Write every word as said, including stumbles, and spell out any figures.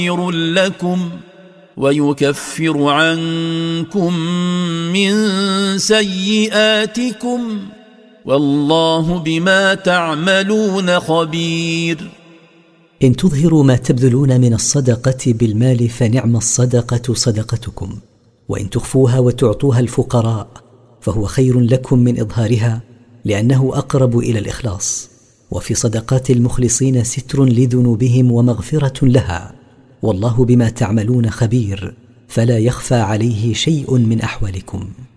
خير لكم ويكفر عنكم من سيئاتكم والله بما تعملون خبير. إن تظهروا ما تبذلون من الصدقة بالمال فنعم الصدقة صدقتكم، وإن تخفوها وتعطوها الفقراء فهو خير لكم من إظهارها، لأنه أقرب إلى الإخلاص. وفي صدقات المخلصين ستر لذنوبهم ومغفرة لها، والله بما تعملون خبير، فلا يخفى عليه شيء من أحوالكم.